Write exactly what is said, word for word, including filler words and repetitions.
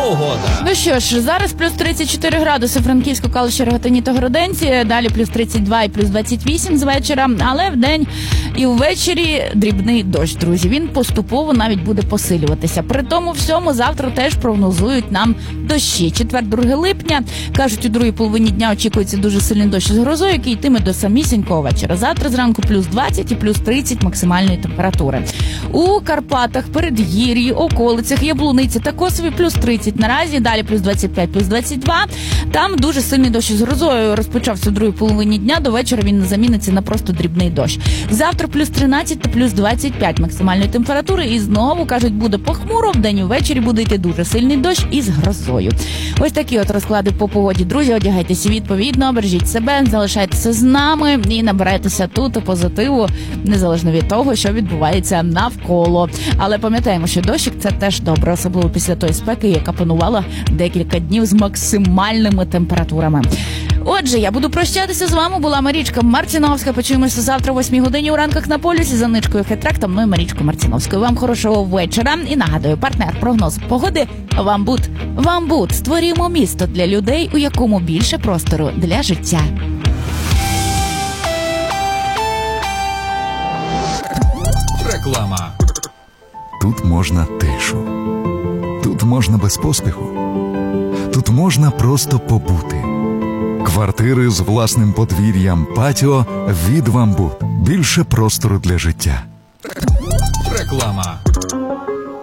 погода. Ну що ж, зараз плюс тридцять чотири градуси Франківську, Калуші, Рогатині та Городенці, далі плюс тридцять два і плюс двадцять вісім з вечора, але вдень і ввечері дрібний дощ, друзі. Він поступово навіть буде посилюватися. При тому всьому завтра теж прогнозують нам дощі. Четвер, друге липня, кажуть, у другій половині дня очікується дуже сильний дощ з грозою, який йтиме до самісінького вечора. Завтра зранку плюс двадцять і плюс тридцять максимальної температури. У Карпатах, Передгір'ї, околицях, Яблуниці та Косові плюс тридцять наразі, далі плюс двадцять п'ять, плюс двадцять два. Там дуже сильний дощ з грозою розпочався у другій половині дня, до вечора він заміниться на просто дрібний дощ. Завтра плюс тринадцять та плюс двадцять п'ять максимальної температури і знову, кажуть, буде похмуро, вдень і ввечері буде йти дуже сильний дощ із грозою. Ось такі от розклади по погоді. Друзі, одягайтеся відповідно, бережіть себе, залишайтеся з нами і набирайтеся тут позитиву, незалежно від того, що відбувається навколо. Але пам'ятаємо, що дощик – це теж добре, особливо після тої спеки, яка панувала декілька днів з максимальними температурами. Отже, я буду прощатися з вами. Була Марічка Марціновська. Почуємося завтра о восьмій годині у ранках на полюсі за ничкою хитрак та мною Марічкою Марціновською. Вам хорошого вечора. І нагадую, партнер прогноз погоди Вамбут. Вамбут. Створюємо місто для людей, у якому більше простору для життя. Реклама. Тут можна тишу. Тут можна без поспіху. Тут можна просто побути. Квартири з власним подвір'ям, патіо від Вамбут. Більше простору для життя. Реклама.